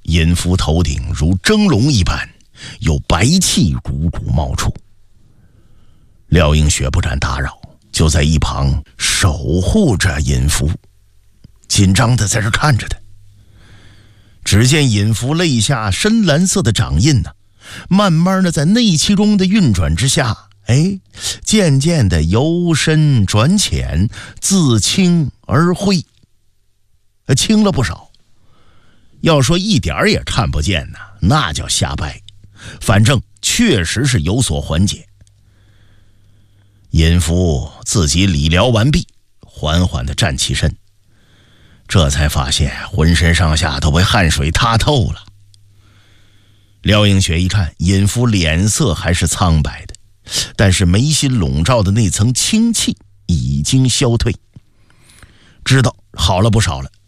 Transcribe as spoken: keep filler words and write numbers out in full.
尹福头顶如蒸笼一般，有白气汩汩冒出。廖映雪不敢打扰，就在一旁守护着尹福，紧张的在这看着他。只见尹福肋下深蓝色的掌印呢、啊，慢慢的在内气中的运转之下，哎，渐渐的由深转浅，自轻而灰，轻了不少。要说一点也看不见呢，那叫瞎掰。反正确实是有所缓解。尹福自己理疗完毕，缓缓地站起身，这才发现浑身上下都被汗水塌透了。廖映雪一看，尹福脸色还是苍白的，但是眉心笼罩的那层清气已经消退，知道好了不少了，